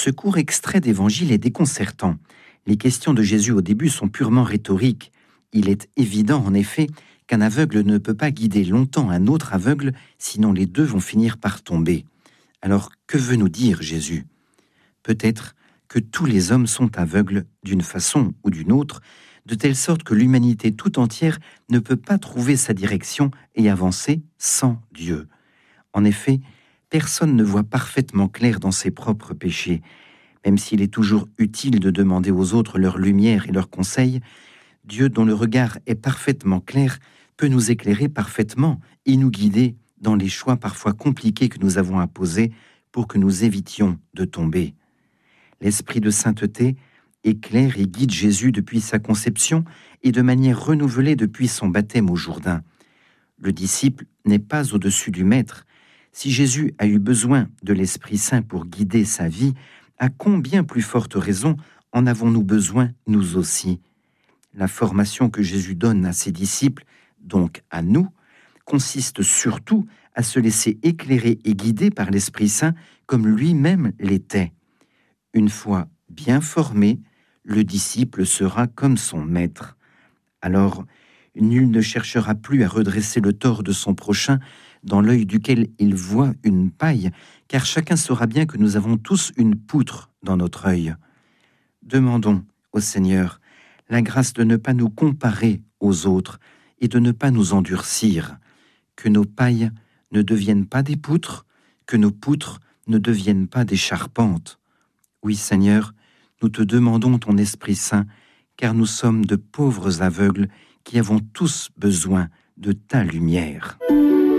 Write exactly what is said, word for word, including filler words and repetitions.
Ce court extrait d'Évangile est déconcertant. Les questions de Jésus au début sont purement rhétoriques. Il est évident, en effet, qu'un aveugle ne peut pas guider longtemps un autre aveugle, sinon les deux vont finir par tomber. Alors, que veut nous dire Jésus ? Peut-être que tous les hommes sont aveugles d'une façon ou d'une autre, de telle sorte que l'humanité tout entière ne peut pas trouver sa direction et avancer sans Dieu. En effet, personne ne voit parfaitement clair dans ses propres péchés. Même s'il est toujours utile de demander aux autres leur lumière et leurs conseils, Dieu, dont le regard est parfaitement clair, peut nous éclairer parfaitement et nous guider dans les choix parfois compliqués que nous avons à poser pour que nous évitions de tomber. L'esprit de sainteté éclaire et guide Jésus depuis sa conception et de manière renouvelée depuis son baptême au Jourdain. Le disciple n'est pas au-dessus du maître. Si Jésus a eu besoin de l'Esprit Saint pour guider sa vie, à combien plus forte raison en avons-nous besoin nous aussi ? La formation que Jésus donne à ses disciples, donc à nous, consiste surtout à se laisser éclairer et guider par l'Esprit Saint comme lui-même l'était. Une fois bien formé, le disciple sera comme son maître. Alors, nul ne cherchera plus à redresser le tort de son prochain dans l'œil duquel il voit une paille, car chacun saura bien que nous avons tous une poutre dans notre œil. Demandons au Seigneur la grâce de ne pas nous comparer aux autres et de ne pas nous endurcir, que nos pailles ne deviennent pas des poutres, que nos poutres ne deviennent pas des charpentes. Oui, Seigneur, nous te demandons ton Esprit Saint, car nous sommes de pauvres aveugles qui avons tous besoin de ta lumière.